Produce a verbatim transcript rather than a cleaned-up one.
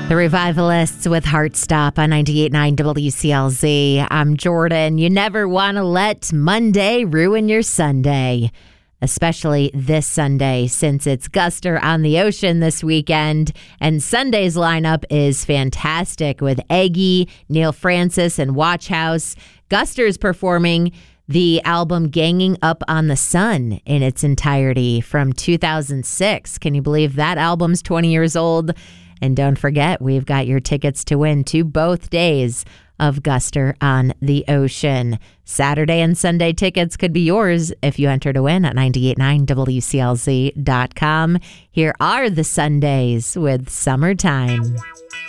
The Revivalists with Heartstop on ninety-eight point nine W C L Z. I'm Jordan. You never want to let Monday ruin your Sunday, especially this Sunday since it's Guster on the Ocean this weekend. And Sunday's lineup is fantastic with Eggy, Neil Francis, and Watch House. Guster's performing the album Ganging Up on the Sun in its entirety from two thousand six. Can you believe that album's twenty years old? And don't forget, we've got your tickets to win to both days of Guster on the Ocean. Saturday and Sunday tickets could be yours if you enter to win at ninety-eight point nine W C L Z dot com. Here are the Sundays with Summertime.